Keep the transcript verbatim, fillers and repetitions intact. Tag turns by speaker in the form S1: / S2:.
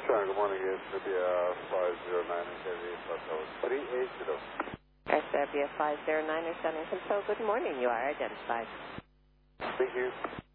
S1: Sean, good morning. It's Serbia five zero nine in Kennedy, Plateau three eight zero.
S2: Serbia five zero nine is San Control. Good morning. You are identified.
S1: Thank you.